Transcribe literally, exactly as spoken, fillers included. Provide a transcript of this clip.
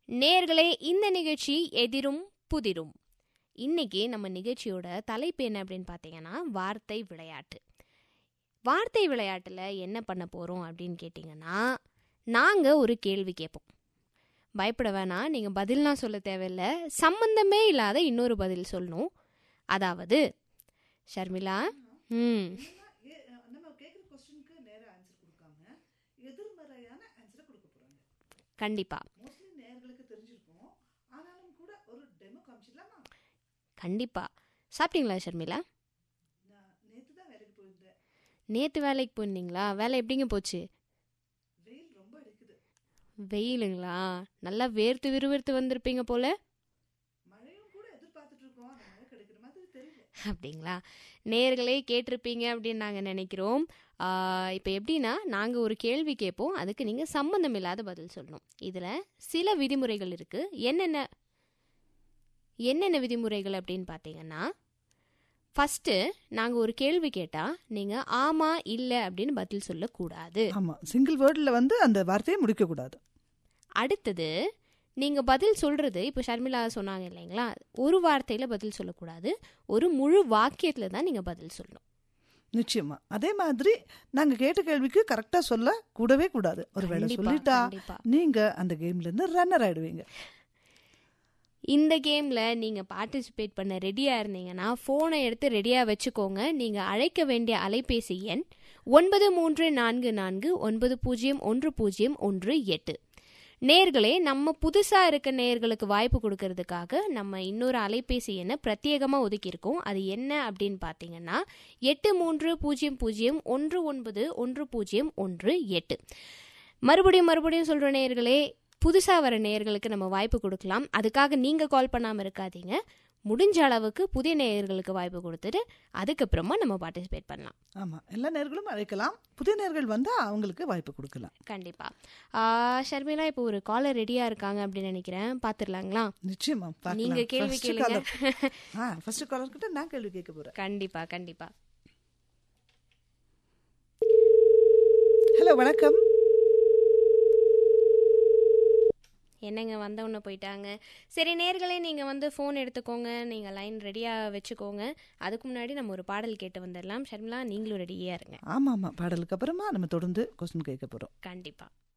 நேயர்களே, இந்த நிகழ்ச்சி எதிரும் புதிரும். இன்னைக்கு நம்ம நிகழ்ச்சியோட தலைப்பு என்ன அப்படின்னு பார்த்தீங்கன்னா, வார்த்தை விளையாட்டு. வார்த்தை விளையாட்டில் என்ன பண்ண போகிறோம் அப்படின்னு கேட்டிங்கன்னா, நாங்கள் ஒரு கேள்வி கேட்போம். பயப்பட வேணாம், நீங்கள் பதில்லாம் சொல்ல தேவையில்லை, சம்பந்தமே இல்லாத இன்னொரு பதில் சொல்லணும். அதாவது ஷர்மிளா, ம் கண்டிப்பா கண்டிப்பா. சாப்பிட்டீங்களா ஷர்மிளா? நேற்று வேலைக்கு போயிருந்தீங்களா? வேலை எப்படிங்க போச்சு? வெயிலுங்களா? நல்லா வேர்த்து விறுவிறுத்து வந்திருப்பீங்க போல. அப்படிங்களா? நேயர்களே கேட்டிருப்பீங்க அப்படின்னு நாங்கள் நினைக்கிறோம். இப்போ எப்படின்னா, நாங்கள் ஒரு கேள்வி கேட்போம், அதுக்கு நீங்கள் சம்மந்தம் இல்லாத பதில் சொல்லணும். இதில் சில விதிமுறைகள் இருக்குது. என்னென்ன என்னென்ன விதிமுறைகள் அப்படின்னு பார்த்தீங்கன்னா, ஃபஸ்ட்டு நாங்கள் ஒரு கேள்வி கேட்டால் நீங்கள் ஆமாம் இல்லை அப்படின்னு பதில் சொல்லக்கூடாது. ஆமாம், சிங்கிள் வேர்டில் வந்து அந்த வார்த்தையை முடிக்கக்கூடாது. அடுத்தது, நீங்கள் பதில் சொல்கிறது, இப்போ ஷர்மிளா சொன்னாங்க இல்லைங்களா, ஒரு வார்த்தையில் பதில் சொல்லக்கூடாது, ஒரு முழு வாக்கியத்தில் தான் நீங்கள் பதில் சொல்லணும். நிச்சயமா. அதே மாதிரி நாங்கள் கேட்ட கேள்விக்கு கரெக்டாக சொல்ல கூடவே கூடாது. ஒரு வேளை சொல்லிட்டா நீங்கள் அந்த கேம்லேருந்து ரன்னர் ஆகிடுவீங்க. இந்த கேமில் நீங்கள் பார்ட்டிசிபேட் பண்ண ரெடியாக இருந்தீங்கன்னா ஃபோனை எடுத்து ரெடியாக வச்சுக்கோங்க. நீங்கள் அழைக்க வேண்டிய அலைபேசி எண் ஒன்பது மூன்று நான்கு நான்கு ஒன்பது பூஜ்ஜியம் ஒன்று பூஜ்ஜியம் ஒன்று எட்டு. நேர்களே, நம்ம புதுசாக இருக்க நேர்களுக்கு வாய்ப்பு கொடுக்கறதுக்காக நம்ம இன்னொரு அலைபேசி எண்ணை பிரத்யேகமாக ஒதுக்கியிருக்கோம். அது என்ன அப்படின்னு பார்த்தீங்கன்னா, எட்டு மூன்று பூஜ்ஜியம் பூஜ்ஜியம் ஒன்று ஒன்பது ஒன்று பூஜ்ஜியம் ஒன்று எட்டு. மறுபடியும் மறுபடியும் சொல்கிற நேர்களே, புதுசாக வர நேயர்களுக்கு நம்ம வாய்ப்பு கொடுக்கலாம். அதுக்காக நீங்கள் கால் பண்ணாமல் இருக்காதீங்க. முடிஞ்ச அளவுக்கு புதிய நேயர்களுக்கு வாய்ப்பு கொடுத்துட்டு அதுக்கப்புறமா நம்ம பார்ட்டிசிபேட் பண்ணலாம். ஆமாம், எல்லா நேயர்களும் அழைக்கலாம். புதிய நேயர்கள் வந்தால் அவங்களுக்கு வாய்ப்பு கொடுக்கலாம். கண்டிப்பாக. ஷர்மிளா, இப்போ ஒரு காலர் ரெடியாக இருக்காங்க அப்படின்னு நினைக்கிறேன். பார்த்துடலாங்களா? நிச்சயமா. நீங்கள் கேள்வி கேளுங்க. ஃபர்ஸ்ட் காலர் கிட்ட நான் கேள்வி கேட்க போகிறேன். கண்டிப்பாக கண்டிப்பாக. ஹலோ, வணக்கம். என்னங்க, வந்தவொன்னே போயிட்டாங்க. சரி நேர்களே, நீங்கள் வந்து ஃபோன் எடுத்துக்கோங்க, நீங்கள் லைன் ரெடியாக வச்சுக்கோங்க. அதுக்கு முன்னாடி நம்ம ஒரு பாடல் கேட்டு வந்துடலாம். ஷர்மிளா, நீங்களும் ரெடியாக இருங்க. ஆமாம் ஆமாம், பாடலுக்கு அப்புறமா நம்ம தொடர்ந்து கொஸ்டின் கேட்க போகிறோம். கண்டிப்பாக.